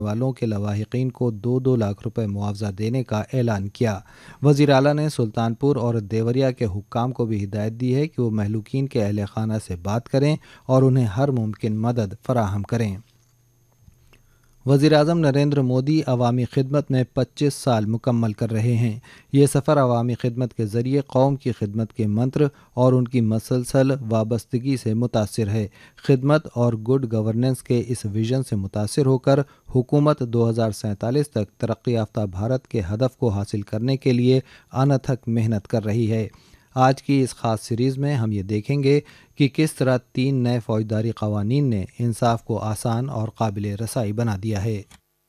والوں کے لواحقین کو 2-2 لاکھ روپے معاوضہ دینے کا اعلان کیا۔ وزیر اعلیٰ نے سلطان پور اور دیوریا کے حکام کو بھی ہدایت دی ہے کہ وہ مہلوکین کے اہل خانہ سے بات کریں اور انہیں ہر ممکن مدد فراہم کریں۔ وزیر اعظم نریندر مودی عوامی خدمت میں 25 سال مکمل کر رہے ہیں۔ یہ سفر عوامی خدمت کے ذریعے قوم کی خدمت کے منتر اور ان کی مسلسل وابستگی سے متاثر ہے۔ خدمت اور گڈ گورننس کے اس ویژن سے متاثر ہو کر حکومت 2047 تک ترقی یافتہ بھارت کے ہدف کو حاصل کرنے کے لیے انتھک محنت کر رہی ہے۔ آج کی اس خاص سیریز میں ہم یہ دیکھیں گے کہ کس طرح 3 نئے فوجداری قوانین نے انصاف کو آسان اور قابل رسائی بنا دیا ہے۔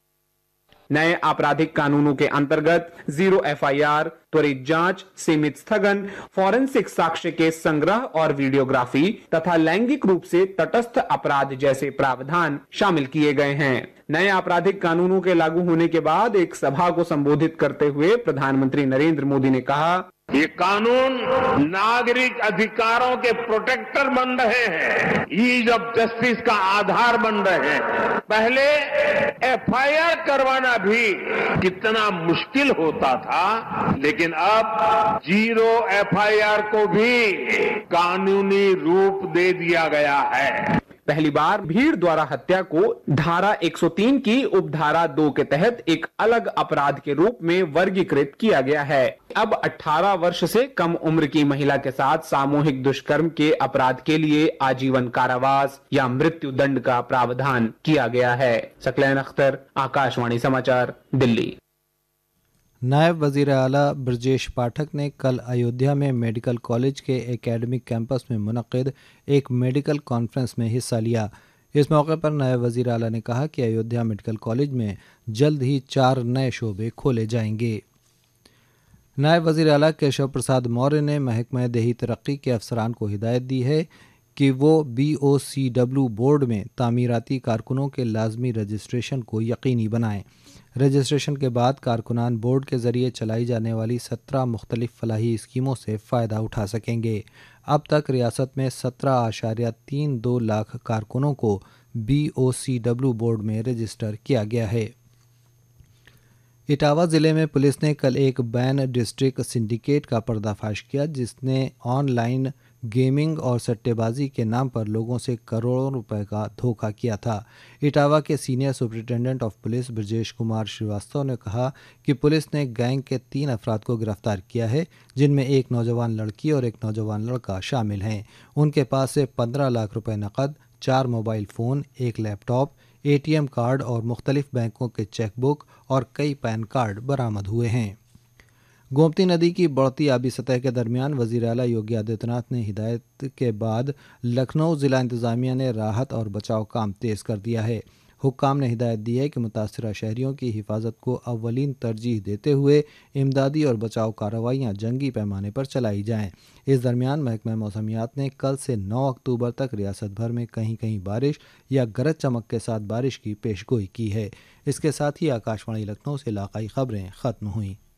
نئے آپرادھک قانونوں کے انترگت 0 FIR، त्वरित जांच, सीमित स्थगन, फॉरेंसिक साक्ष्य के संग्रह और वीडियोग्राफी तथा लैंगिक रूप से तटस्थ अपराध जैसे प्रावधान शामिल किए गए हैं। नए आपराधिक कानूनों के लागू होने के बाद एक सभा को संबोधित करते हुए प्रधानमंत्री नरेंद्र मोदी ने कहा, ये कानून नागरिक अधिकारों के प्रोटेक्टर बन रहे हैं, ईज ऑफ जस्टिस का आधार बन रहे हैं। पहले FIR करवाना भी कितना मुश्किल होता था, लेकिन अब 0 FIR को भी कानूनी रूप दे दिया गया है। पहली बार भीड़ द्वारा हत्या को धारा 103 की उपधारा 2 के तहत एक अलग अपराध के रूप में वर्गीकृत किया गया है। अब 18 वर्ष से कम उम्र की महिला के साथ सामूहिक दुष्कर्म के अपराध के लिए आजीवन कारावास या मृत्यु दंड का प्रावधान किया गया है। सकलैन अख्तर, आकाशवाणी समाचार, दिल्ली। नायब वज़ीर आला ब्रजेश पाठक ने कल अयोध्या में मेडिकल कॉलेज के एकेडमिक कैंपस में मुनक़िद एक मेडिकल कॉन्फ्रेंस में हिस्सा लिया। इस मौके पर नायब वज़ीर आला ने कहा कि अयोध्या मेडिकल कॉलेज में जल्द ही 4 नए शोबे खोले जाएंगे। नायब वज़ीर आला केशव प्रसाद मौर्य ने महकमा देही तरक्की के अफसरान को हिदायत दी है कि वो BOCW बोर्ड में तामीराती कारकुनों के लाजमी रजिस्ट्रेशन को यकीनी बनाएं। रजिस्ट्रेशन के बाद कारकुनान बोर्ड के ज़रिए चलाई जाने वाली 17 मुख्तलिफ फलाही स्कीमों से फ़ायदा उठा सकेंगे। अब तक रियासत में 17.32 लाख कारकुनों को BOCW बोर्ड में रजिस्टर किया गया है। इटावा ज़िले में पुलिस ने कल एक बैन डिस्ट्रिक्ट सिंडिकेट का पर्दाफाश किया, जिसने ऑनलाइन गेमिंग और सट्टेबाजी के नाम पर लोगों से करोड़ों रुपए का धोखा किया था। इटावा के senior superintendent of police Brajesh Kumar Srivastava ने कहा कि पुलिस ने गैंग के 3 अफराद को गिरफ्तार किया है, जिनमें एक नौजवान लड़की और एक नौजवान लड़का शामिल हैं। उनके पास से 15 लाख रुपए नकद, 4 mobile phone, 1 laptop, ATM card और मुख्तलिफ बैंकों के चेकबुक और कई पैन कार्ड बरामद हुए हैं। गोमती नदी की बढ़ती आबी सतह के दरमियान वज़ीर आला योगी आदित्यनाथ ने हिदायत के बाद लखनऊ ज़िला इंतज़ामिया ने राहत और बचाव काम तेज़ कर दिया है। हुक्काम ने हिदायत दी है कि मुतासरा शहरियों की हिफाजत को अव्वलीन तरजीह देते हुए इमदादी और बचाव कार्रवाइयाँ जंगी पैमाने पर चलाई जाएँ। इस दरमियान महकमा मौसमियात ने कल से 9 अक्टूबर तक रियासत भर में कहीं कहीं बारिश या गरज चमक के साथ बारिश की पेशगोई की है। इसके साथ ही आकाशवाणी लखनऊ से इलाकाई खबरें ख़त्म हुईं।